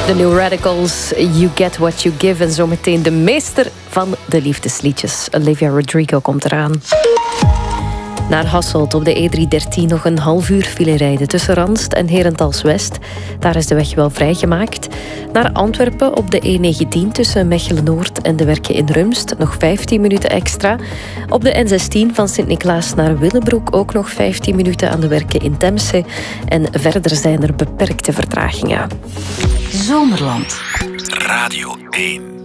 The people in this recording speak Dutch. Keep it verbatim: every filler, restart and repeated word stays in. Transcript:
De New Radicals, You Get What You Give. En zometeen de meester van de liefdesliedjes. Olivia Rodrigo komt eraan. Naar Hasselt op de E driehonderddertien nog een half uur file rijden tussen Ranst en Herentals-West. Daar is de weg wel vrijgemaakt. Naar Antwerpen op de E negentien tussen Mechelen-Noord en de Werken in Rumst nog vijftien minuten extra. Op de N zestien van Sint-Niklaas naar Willebroek ook nog vijftien minuten aan de Werken in Temse. En verder zijn er beperkte vertragingen. Zomerland. Radio één.